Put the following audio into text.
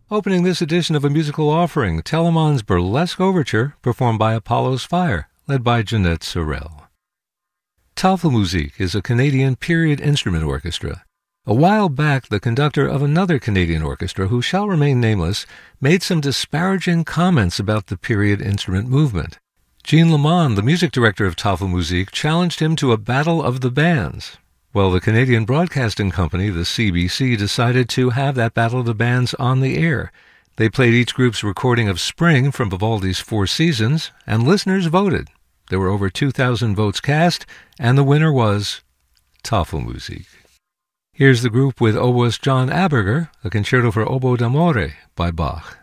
Opening this edition of A Musical Offering, Telemann's Burlesque Overture, performed by Apollo's Fire, led by Jeanette Sorel. Tafelmusik is a Canadian period instrument orchestra. A while back, the conductor of another Canadian orchestra, who shall remain nameless, made some disparaging comments about the period instrument movement. Jean Lamond, the music director of Tafelmusik, challenged him to a battle of the bands. Well, the Canadian Broadcasting Company, the CBC, decided to have that battle of the bands on the air. They played each group's recording of Spring from Vivaldi's Four Seasons, and listeners voted. There were over 2,000 votes cast, and the winner was Tafelmusik. Here's the group with oboist John Aberger, a concerto for oboe d'amore by Bach.